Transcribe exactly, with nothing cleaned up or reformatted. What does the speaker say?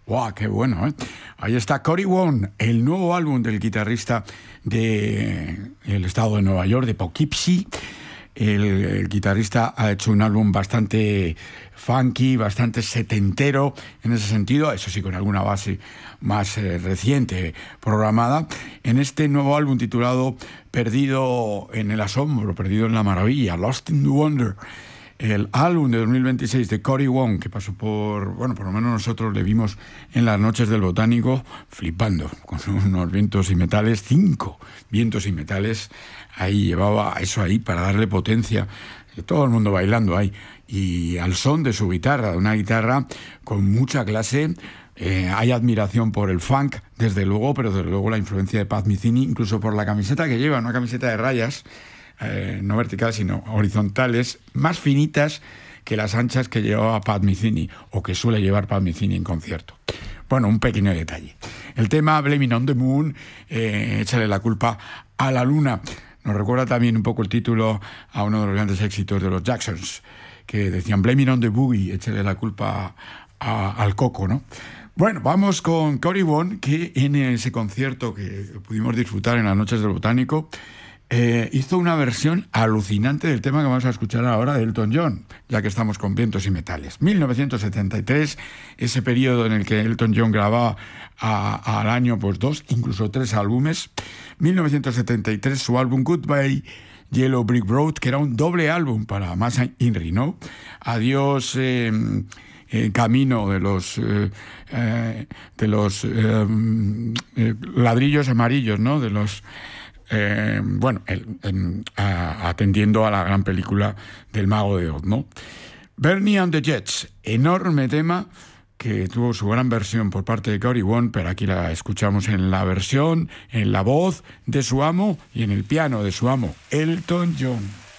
¡Wow! ¡Qué bueno! ¿eh? Ahí está Cory Wong, el nuevo álbum del guitarrista del estado de Nueva York, de Poughkeepsie. El, el guitarrista ha hecho un álbum bastante funky, bastante setentero en ese sentido, eso sí, con alguna base más eh, reciente programada, en este nuevo álbum titulado Perdido en el Asombro, Perdido en la Maravilla, Lost in the Wonder. El álbum de dos mil veintiséis de Cory Wong, que pasó por, bueno, por lo menos nosotros le vimos en las noches del Botánico, flipando, con unos vientos y metales, cinco vientos y metales, ahí llevaba eso ahí para darle potencia, todo el mundo bailando ahí, y al son de su guitarra, una guitarra con mucha clase. Eh, hay admiración por el funk, desde luego, pero desde luego la influencia de Pat Metheny, incluso por la camiseta que lleva, una camiseta de rayas, Eh, no verticales, sino horizontales, más finitas que las anchas que llevaba Pat Metheny, o que suele llevar Pat Metheny en concierto. Bueno, un pequeño detalle. El tema Blaming on the Moon, eh, échale la culpa a la luna, nos recuerda también un poco el título a uno de los grandes éxitos de los Jacksons, que decían Blaming on the Boogie, échale la culpa a, al coco, ¿no? Bueno, vamos con Cory Wong, que en ese concierto que pudimos disfrutar en las noches del Botánico, Eh, hizo una versión alucinante del tema que vamos a escuchar ahora de Elton John, ya que estamos con vientos y metales. mil novecientos setenta y tres, ese periodo en el que Elton John grababa a, a, al año pues dos, incluso tres álbumes. mil novecientos setenta y tres, su álbum Goodbye Yellow Brick Road, que era un doble álbum para Masa Inri, ¿no? Adiós eh, eh, camino de los eh, eh, de los eh, eh, ladrillos amarillos, ¿no? De los Eh, bueno, el, el, a, atendiendo a la gran película del Mago de Oz, ¿no? Bernie and the Jets, enorme tema que tuvo su gran versión por parte de Cory Wong, pero aquí la escuchamos en la versión, en la voz de su amo y en el piano de su amo, Elton John.